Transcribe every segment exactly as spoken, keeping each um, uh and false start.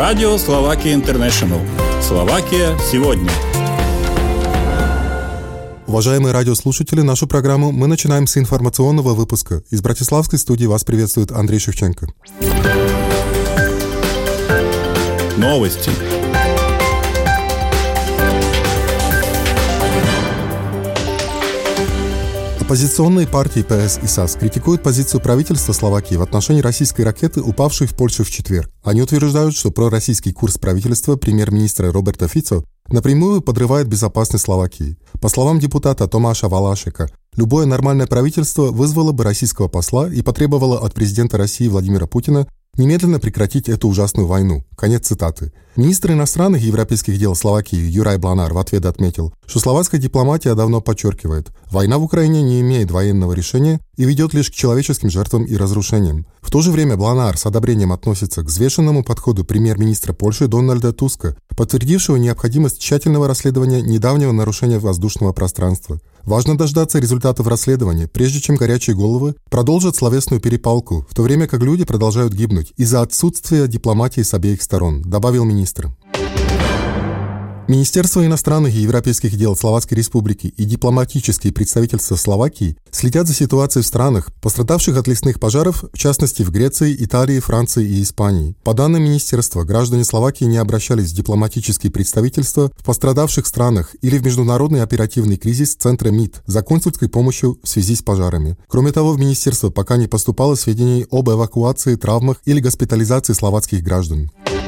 Радио Словакия Интернешнл. Словакия сегодня. Уважаемые радиослушатели, нашу программу мы начинаем с информационного выпуска. Из Братиславской студии вас приветствует Андрей Шевченко. Новости. Оппозиционные партии ПС и САС критикуют позицию правительства Словакии в отношении российской ракеты, упавшей в Польшу в четверг. Они утверждают, что пророссийский курс правительства премьер-министра Роберта Фицо напрямую подрывает безопасность Словакии. По словам депутата Томаша Валашека, любое нормальное правительство вызвало бы российского посла и потребовало от президента России Владимира Путина немедленно прекратить эту ужасную войну. Конец цитаты. Министр иностранных и европейских дел Словакии Юрай Бланар в ответ отметил, что словацкая дипломатия давно подчеркивает, война в Украине не имеет военного решения и ведет лишь к человеческим жертвам и разрушениям. В то же время Бланар с одобрением относится к взвешенному подходу премьер-министра Польши Дональда Туска, подтвердившего необходимость тщательного расследования недавнего нарушения воздушного пространства. Важно дождаться результатов расследования, прежде чем горячие головы продолжат словесную перепалку, в то время как люди продолжают гибнуть из-за отсутствия дипломатии с обеих сторон, добавил министр. Министерство иностранных и европейских дел Словацкой Республики и дипломатические представительства Словакии следят за ситуацией в странах, пострадавших от лесных пожаров, в частности в Греции, Италии, Франции и Испании. По данным министерства, граждане Словакии не обращались в дипломатические представительства в пострадавших странах или в международный оперативный кризис Центра МИД за консульской помощью в связи с пожарами. Кроме того, в министерство пока не поступало сведений об эвакуации, травмах или госпитализации словацких граждан.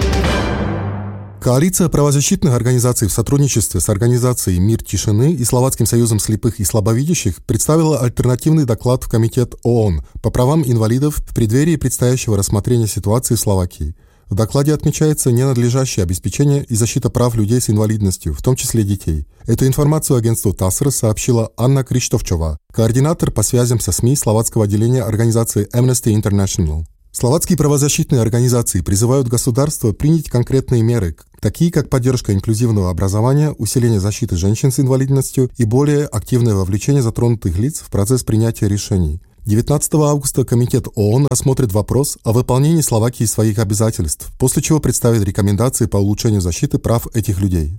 Коалиция правозащитных организаций в сотрудничестве с организацией «Мир тишины» и Словацким союзом слепых и слабовидящих представила альтернативный доклад в Комитет ООН по правам инвалидов в преддверии предстоящего рассмотрения ситуации в Словакии. В докладе отмечается ненадлежащее обеспечение и защита прав людей с инвалидностью, в том числе детей. Эту информацию агентству ТАССР сообщила Анна Криштовчова, координатор по связям со СМИ словацкого отделения организации Amnesty International. Словацкие правозащитные организации призывают государство принять конкретные меры, такие как поддержка инклюзивного образования, усиление защиты женщин с инвалидностью и более активное вовлечение затронутых лиц в процесс принятия решений. девятнадцатого августа Комитет ООН рассмотрит вопрос о выполнении Словакии своих обязательств, после чего представит рекомендации по улучшению защиты прав этих людей.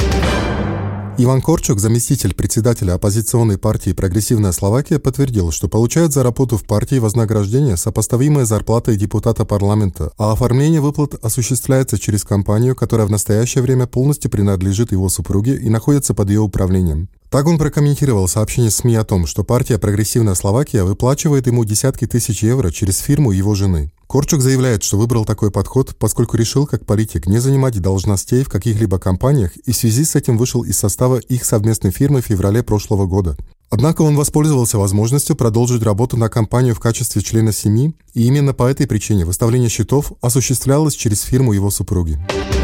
Иван Корчок, заместитель председателя оппозиционной партии «Прогрессивная Словакия», подтвердил, что получает за работу в партии вознаграждение, сопоставимое с зарплатой депутата парламента, а оформление выплат осуществляется через компанию, которая в настоящее время полностью принадлежит его супруге и находится под ее управлением. Так он прокомментировал сообщение СМИ о том, что партия «Прогрессивная Словакия» выплачивает ему десятки тысяч евро через фирму его жены. Корчук заявляет, что выбрал такой подход, поскольку решил, как политик, не занимать должностей в каких-либо компаниях и в связи с этим вышел из состава их совместной фирмы в феврале прошлого года. Однако он воспользовался возможностью продолжить работу на компанию в качестве члена семьи, и именно по этой причине выставление счетов осуществлялось через фирму его супруги.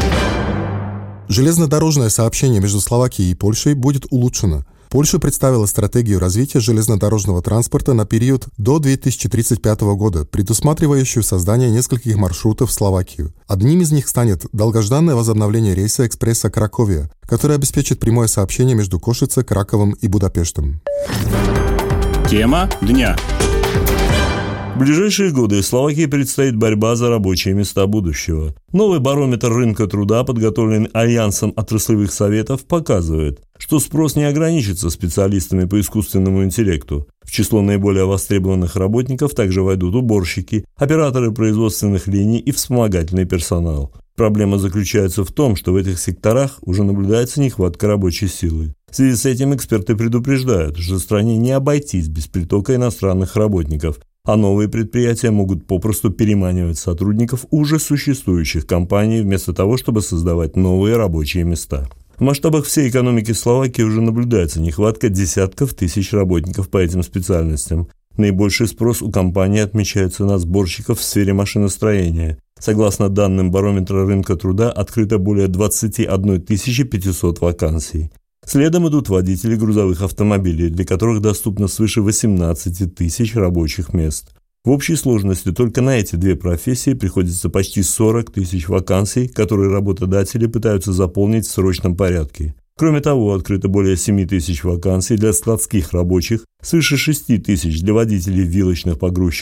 Железнодорожное сообщение между Словакией и Польшей будет улучшено. Польша представила стратегию развития железнодорожного транспорта на период до две тысячи тридцать пятого года, предусматривающую создание нескольких маршрутов в Словакию. Одним из них станет долгожданное возобновление рейса экспресса Краковия, который обеспечит прямое сообщение между Кошице, Краковом и Будапештом. Тема дня. В ближайшие годы Словакии предстоит борьба за рабочие места будущего. Новый барометр рынка труда, подготовленный Альянсом отраслевых советов, показывает, что спрос не ограничится специалистами по искусственному интеллекту. В число наиболее востребованных работников также войдут уборщики, операторы производственных линий и вспомогательный персонал. Проблема заключается в том, что в этих секторах уже наблюдается нехватка рабочей силы. В связи с этим эксперты предупреждают, что стране не обойтись без притока иностранных работников, а новые предприятия могут попросту переманивать сотрудников уже существующих компаний вместо того, чтобы создавать новые рабочие места. В масштабах всей экономики Словакии уже наблюдается нехватка десятков тысяч работников по этим специальностям. Наибольший спрос у компаний отмечается на сборщиков в сфере машиностроения. Согласно данным барометра рынка труда, открыто более двадцать одна тысяча пятьсот вакансий. Следом идут водители грузовых автомобилей, для которых доступно свыше восемнадцати тысяч рабочих мест. В общей сложности только на эти две профессии приходится почти сорок тысяч вакансий, которые работодатели пытаются заполнить в срочном порядке. Кроме того, открыто более семи тысяч вакансий для складских рабочих, свыше шести тысяч для водителей вилочных погрузчиков,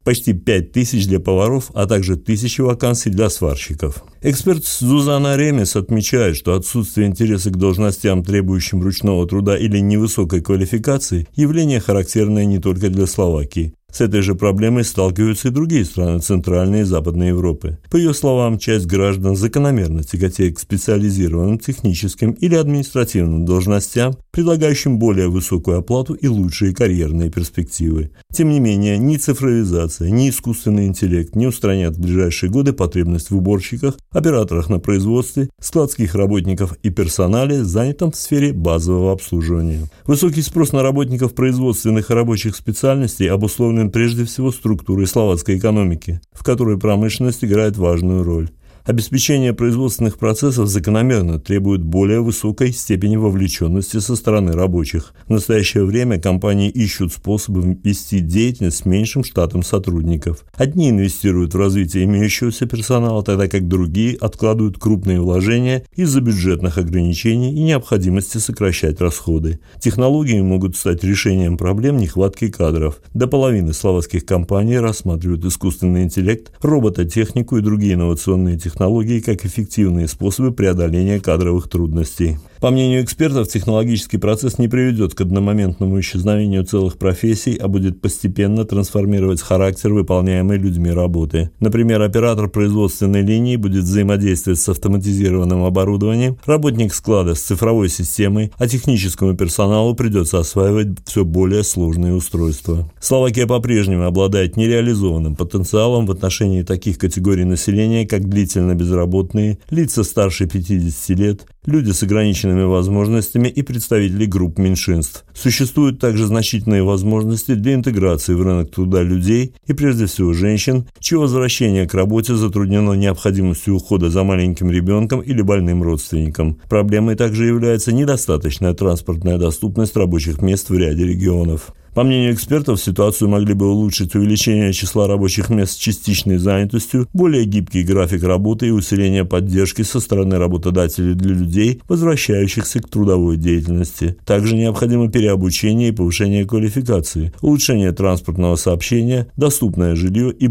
почти пять тысяч для поваров, а также тысячи вакансий для сварщиков. Эксперт Зузана Ремес отмечает, что отсутствие интереса к должностям, требующим ручного труда или невысокой квалификации, явление характерное не только для Словакии. С этой же проблемой сталкиваются и другие страны Центральной и Западной Европы. По ее словам, часть граждан закономерно тяготеет к специализированным техническим или административным должностям, предлагающим более высокую оплату и лучшие карьерные перспективы. Тем не менее, ни цифровизация, ни искусственный интеллект не устранят в ближайшие годы потребность в уборщиках, операторах на производстве, складских работников и персонале, занятом в сфере базового обслуживания. Высокий спрос на работников производственных и рабочих специальностей обусловлен прежде всего структурой словацкой экономики, в которой промышленность играет важную роль. Обеспечение производственных процессов закономерно требует более высокой степени вовлеченности со стороны рабочих. В настоящее время компании ищут способы вести деятельность с меньшим штатом сотрудников. Одни инвестируют в развитие имеющегося персонала, тогда как другие откладывают крупные вложения из-за бюджетных ограничений и необходимости сокращать расходы. Технологии могут стать решением проблем нехватки кадров. До половины словацких компаний рассматривают искусственный интеллект, робототехнику и другие инновационные технологии технологии как эффективные способы преодоления кадровых трудностей. По мнению экспертов, технологический процесс не приведет к одномоментному исчезновению целых профессий, а будет постепенно трансформировать характер выполняемой людьми работы. Например, оператор производственной линии будет взаимодействовать с автоматизированным оборудованием, работник склада с цифровой системой, а техническому персоналу придется осваивать все более сложные устройства. Словакия по-прежнему обладает нереализованным потенциалом в отношении таких категорий населения, как длительно безработные, лица старше пятидесяти лет, люди с ограниченными возможностями и представители групп меньшинств. Существуют также значительные возможности для интеграции в рынок труда людей и прежде всего женщин, чье возвращение к работе затруднено необходимостью ухода за маленьким ребенком или больным родственником. Проблемой также является недостаточная транспортная доступность рабочих мест в ряде регионов. По мнению экспертов, ситуацию могли бы улучшить увеличение числа рабочих мест с частичной занятостью, более гибкий график работы и усиление поддержки со стороны работодателей для людей, возвращающихся к трудовой деятельности. Также необходимо переобучение и повышение квалификации, улучшение транспортного сообщения, доступное жилье и